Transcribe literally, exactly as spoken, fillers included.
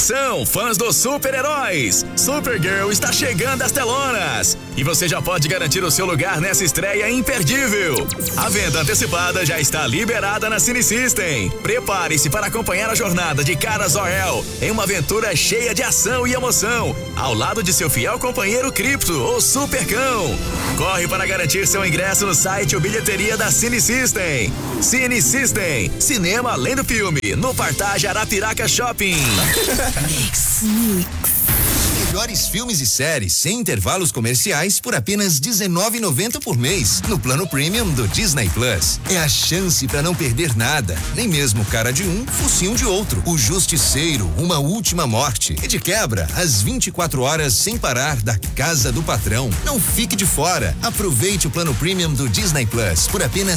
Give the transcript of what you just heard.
Atenção, fãs dos super-heróis! Supergirl está chegando às telonas! E você já pode garantir o seu lugar nessa estreia imperdível! A venda antecipada já está liberada na Cine System. Prepare-se para acompanhar a jornada de Kara Zor-El em uma aventura cheia de ação e emoção, ao lado de seu fiel companheiro Krypto, o Supercão. Corre para garantir seu ingresso no site ou bilheteria da Cine System. Cine System, cinema além do filme, no Partage Arapiraca Shopping. Mix, mix. Melhores filmes e séries sem intervalos comerciais por apenas dezenove reais e noventa centavos por mês no plano premium do Disney Plus. É a chance para não perder nada, nem mesmo cara de um, focinho de outro. O Justiceiro, Uma Última Morte e de quebra às vinte e quatro horas sem parar da Casa do Patrão. Não fique de fora. Aproveite o plano premium do Disney Plus por apenas